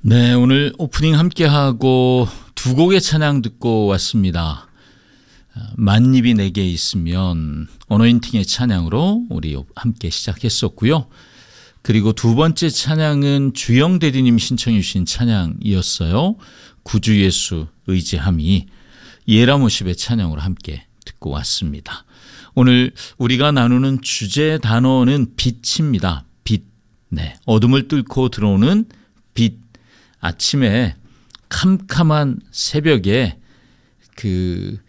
네, 오늘 오프닝 함께하고 두 곡의 찬양 듣고 왔습니다. 만입이 내게 있으면 어노인팅의 찬양으로 우리 함께 시작했었고요. 그리고 두 번째 찬양은 주영 대디님 신청해 주신 찬양이었어요. 구주 예수 의지함이 예라모십의 찬양으로 함께 듣고 왔습니다. 오늘 우리가 나누는 주제 단어는 빛입니다. 빛. 네, 어둠을 뚫고 들어오는 빛. 아침에 캄캄한 새벽에 그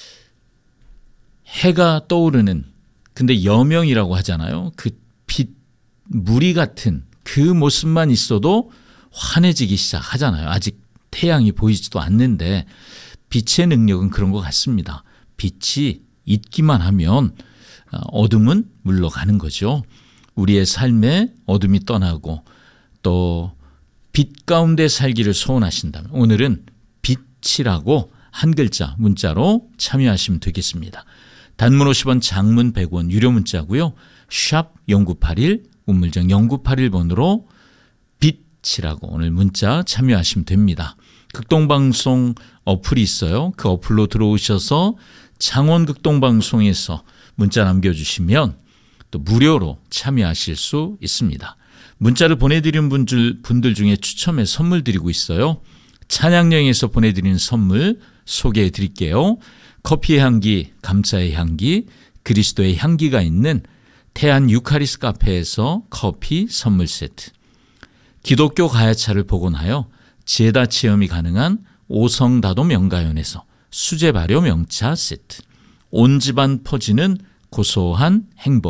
해가 떠오르는, 근데 여명이라고 하잖아요. 그 빛, 무리 같은 그 모습만 있어도 환해지기 시작하잖아요. 아직 태양이 보이지도 않는데 빛의 능력은 그런 것 같습니다. 빛이 있기만 하면 어둠은 물러가는 거죠. 우리의 삶에 어둠이 떠나고 또 빛 가운데 살기를 소원하신다면 오늘은 빛이라고 한 글자 문자로 참여하시면 되겠습니다. 단문 50원, 장문 100원, 유료 문자고요. 샵 0981, 우물정 0981번으로 빛이라고 오늘 문자 참여하시면 됩니다. 극동방송 어플이 있어요. 그 어플로 들어오셔서 창원 극동방송에서 문자 남겨주시면 또 무료로 참여하실 수 있습니다. 문자를 보내드린 분들 중에 추첨해 선물 드리고 있어요. 찬양여행에서 보내드리는 선물 소개해 드릴게요. 커피의 향기, 감사의 향기, 그리스도의 향기가 있는 태안 유카리스 카페에서 커피 선물 세트, 기독교 가야차를 복원하여 제다 체험이 가능한 오성다도 명가연에서 수제 발효 명차 세트, 온 집안 퍼지는 고소한 행복